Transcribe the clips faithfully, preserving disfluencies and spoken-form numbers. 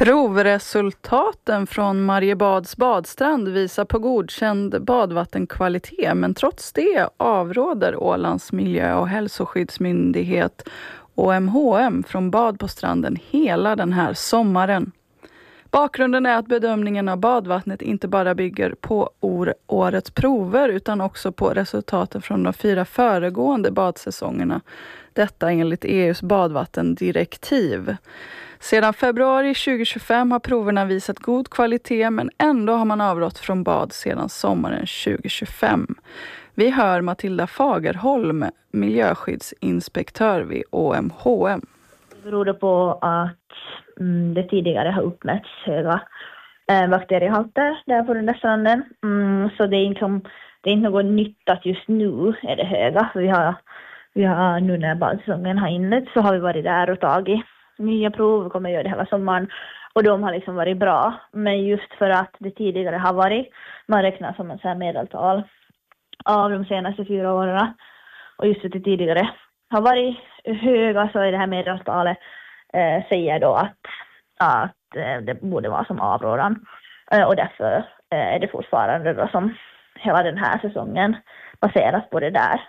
Provresultaten från Mariebads badstrand visar på godkänd badvattenkvalitet, men trots det avråder Ålands miljö- och hälsoskyddsmyndighet O M H M från bad på stranden hela den här sommaren. Bakgrunden är att bedömningen av badvattnet inte bara bygger på årets prover utan också på resultaten från de fyra föregående badsäsongerna. Detta enligt E U:s badvattendirektiv. Sedan februari tjugohundratjugofem har proverna visat god kvalitet, men ändå har man avrått från bad sedan sommaren tjugohundratjugofem. Vi hör Matilda Fagerholm, miljöskyddsinspektör vid O M H M. Det beror på att mm, det tidigare har uppmätts höga äh, bakteriehalter där på den där stranden. Mm, så det är, inte, det är inte något nytt att just nu är det höga. Vi har, vi har nu när badsäsongen har inlett så har vi varit där och tagit nya prov. Vi kommer göra det hela sommaren och de har liksom varit bra. Men just för att det tidigare har varit, man räknar som en så här medeltal av de senaste fyra åren. Och just för att det tidigare har varit höga så är det här medeltalet eh, säger då att, att eh, det borde vara som avrådan. Eh, och därför eh, är det fortfarande då som hela den här säsongen baseras på det där.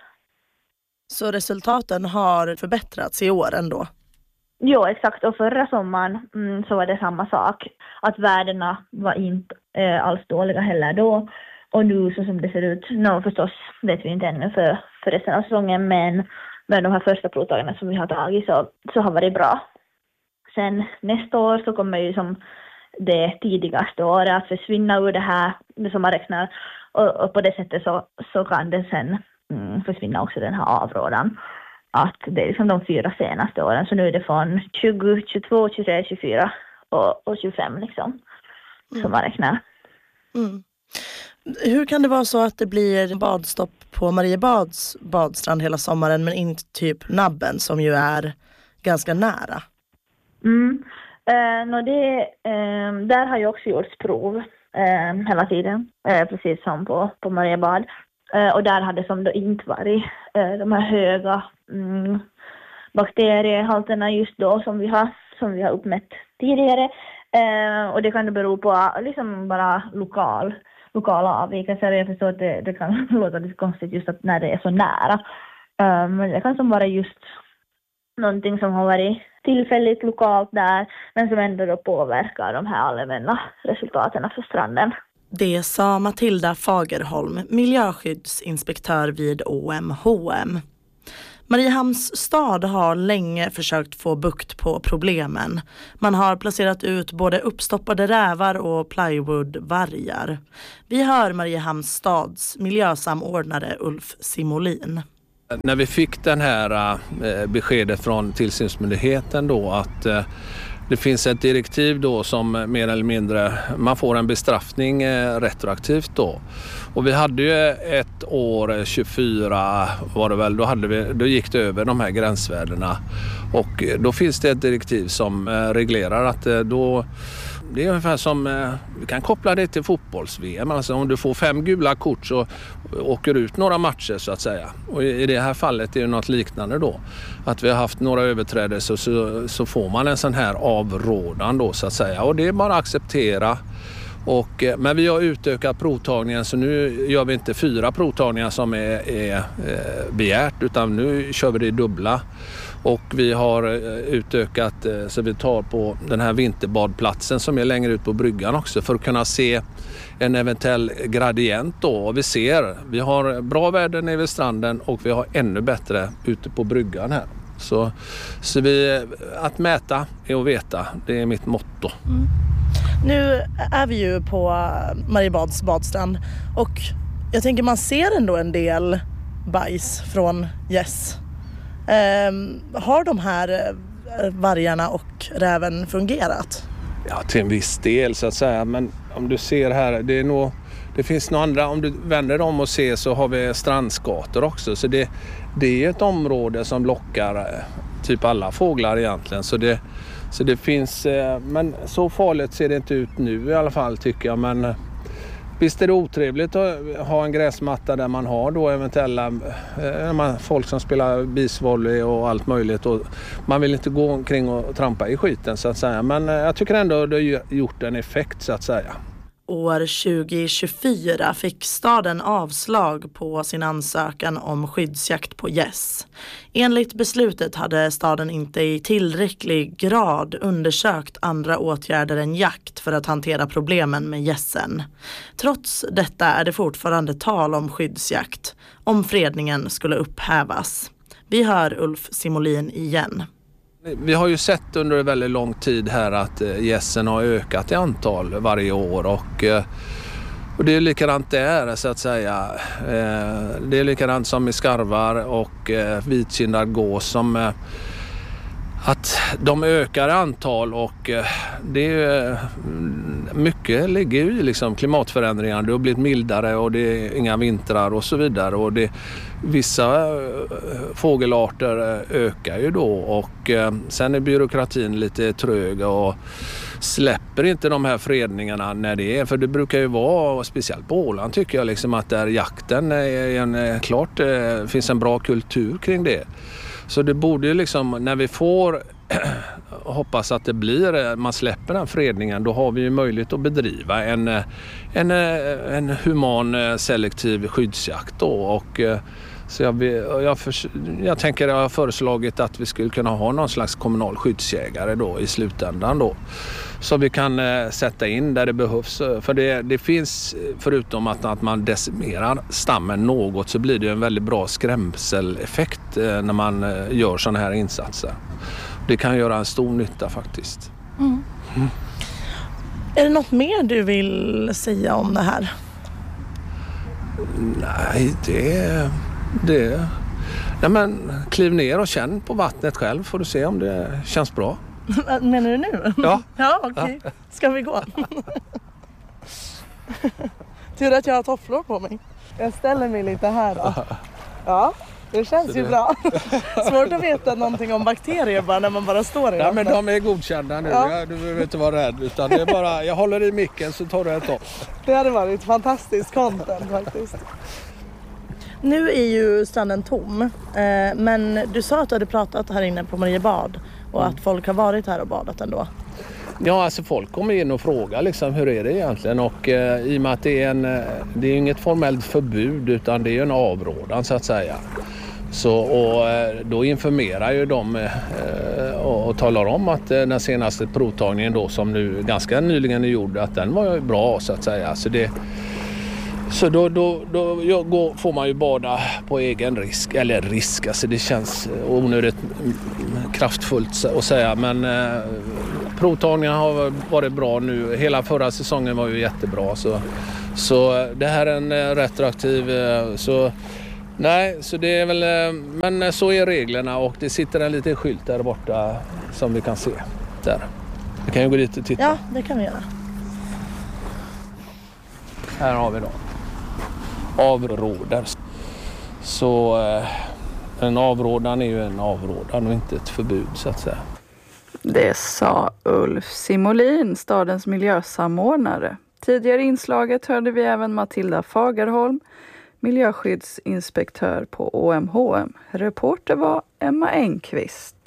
Så resultaten har förbättrats i år ändå? Jo, exakt. Och förra sommaren mm, så var det samma sak. Att värdena var inte eh, alls dåliga heller då. Och nu så som det ser ut, no, förstås vet vi inte ännu för, för resten av säsongen, men med de här första provtagarna som vi har tagit så, så har varit bra. Sen nästa år så kommer ju som det tidigaste året att försvinna ur det här det som man räknar. Och, och på det sättet så, så kan det sen mm, försvinna också den här avrådan. Att det är liksom de fyra senaste åren. Så nu är det från tjugo, tjugotvå, tjugotre, tjugofyra och, och tjugofem liksom mm. som man räknar. Mm. Hur kan det vara så att det blir badstopp på Mariebads badstrand hela sommaren men inte typ Nabben som ju är ganska nära? Mm. Eh, no det, eh, där har ju också gjorts prov eh, hela tiden, eh, precis som på, på Mariebad. Eh, och där hade som då inte varit eh, de här höga mm, bakteriehalterna just då som vi har, som vi har uppmätt tidigare. Eh, och det kan det bero på liksom bara lokal lokala avvikelser. Jag förstår att det, det kan låta lite konstigt just att när det är så nära. Um, men det kan som vara just någonting som har varit tillfälligt lokalt där, men som ändå då påverkar de här allmänna resultaten för stranden. Det sa Matilda Fagerholm, miljöskyddsinspektör vid O M H M. Mariehamns stad har länge försökt få bukt på problemen. Man har placerat ut både uppstoppade rävar och plywoodvargar. Vi hör Mariehamns stads miljösamordnare Ulf Simolin. När vi fick den här eh, beskedet från tillsynsmyndigheten då att eh, det finns ett direktiv då som mer eller mindre, man får en bestraffning eh, retroaktivt då. Och vi hade ju ett år, tjugofyra var det väl, då, hade vi, då gick det över de här gränsvärdena. Och då finns det ett direktiv som eh, reglerar att eh, då, det är ungefär som, eh, vi kan koppla det till fotbolls-V M. Alltså om du får fem gula kort så åker ut några matcher så att säga. Och i, i det här fallet är det något liknande då. Att vi har haft några överträdelser så, så får man en sån här avrådan då så att säga. Och det är bara att acceptera. Och, men vi har utökat provtagningen så nu gör vi inte fyra provtagningar som är, är eh, begärt utan nu kör vi det dubbla. Och vi har utökat så vi tar på den här vinterbadplatsen som är längre ut på bryggan också för att kunna se en eventuell gradient då. Och vi ser, vi har bra värden nere vid stranden och vi har ännu bättre ute på bryggan här. Så, så vi, att mäta är att veta, det är mitt motto. Mm. Nu är vi ju på Mariebads badstrand och jag tänker man ser ändå en del bajs från gäss. Um, har de här vargarna och räven fungerat? Ja, till en viss del så att säga, men om du ser här, det är nog, det finns några andra, om du vänder om och ser så har vi strandskator också, så det, det är ett område som lockar typ alla fåglar egentligen, så det, så det finns, men så farligt ser det inte ut nu i alla fall tycker jag, men Visst är det otrevligt att ha en gräsmatta där man har då eventuella eh, folk som spelar beachvolley och allt möjligt. Och man vill inte gå omkring och trampa i skiten så att säga. Men eh, jag tycker ändå att det har gjort en effekt så att säga. År tjugo tjugofyra fick staden avslag på sin ansökan om skyddsjakt på gäss. Enligt beslutet hade staden inte i tillräcklig grad undersökt andra åtgärder än jakt för att hantera problemen med gässen. Trots detta är det fortfarande tal om skyddsjakt om fredningen skulle upphävas. Vi hör Ulf Simolin igen. Vi har ju sett under väldigt lång tid här att gässen har ökat i antal varje år och, och det är likadant där så att säga. Det är likadant som i skarvar och vitkindad gås som att de ökar i antal och det är mycket ligger ju i liksom klimatförändringar. Det har blivit mildare och det är inga vintrar och så vidare och det, vissa fågelarter ökar ju då och sen är byråkratin lite trög och släpper inte de här fredningarna när det är, för det brukar ju vara speciellt på Åland tycker jag liksom att där jakten är en, klart det finns en bra kultur kring det. Så det borde ju liksom, när vi får hoppas att det blir, man släpper den fredningen, då har vi ju möjlighet att bedriva en, en, en human selektiv skyddsjakt då. Och så jag, jag, för, jag tänker jag har föreslagit att vi skulle kunna ha någon slags kommunal skyddsjägare då i slutändan då. Så vi kan eh, sätta in där det behövs. För det, det finns, förutom att, att man decimerar stammen något så blir det en väldigt bra skrämseleffekt eh, när man eh, gör sådana här insatser. Det kan göra en stor nytta faktiskt. Mm. Mm. Är det något mer du vill säga om det här? Nej, det... det nej men, kliv ner och känn på vattnet själv får du se om det känns bra. Menar du nu? Ja. Ja, okej. Okay. Ska vi gå? Tur att jag har tofflor på mig. Jag ställer mig lite här då. Ja, det känns så ju det... bra. Svårt att veta någonting om bakterier bara när man bara står i ja, men de är godkända nu. Ja. Du behöver inte vara rädd. Utan det är bara, jag håller i micken så tar du ett topp. Det hade varit fantastiskt content faktiskt. Nu är ju stranden tom. Eh, men du sa att du hade pratat här inne på Mariebad. Och att folk har varit här och badat ändå. Ja, alltså folk kommer in och frågar liksom, hur är det egentligen? Och eh, i och med att det är, en, det är inget formellt förbud utan det är en avrådan så att säga. Så, och då informerar ju de eh, och, och talar om att eh, den senaste provtagningen då som nu ganska nyligen är gjord att den var ju bra så att säga. Så det Så då, då, då går, får man ju bada på egen risk, eller risk, alltså det känns onödigt kraftfullt att säga, men eh, provtagningen har varit bra nu, hela förra säsongen var ju jättebra, så, så det här är en eh, retroaktiv, eh, så nej, så det är väl, eh, men så är reglerna och det sitter en liten skylt där borta som vi kan se, där. Vi kan ju gå dit och titta. Ja, det kan vi göra. Här har vi då. Avrådar. Så eh, en avrådan är ju en avrådan och inte ett förbud så att säga. Det sa Ulf Simolin, stadens miljösamordnare. Tidigare i inslaget hörde vi även Matilda Fagerholm, miljöskyddsinspektör på O M H M. Reporter var Emma Engqvist.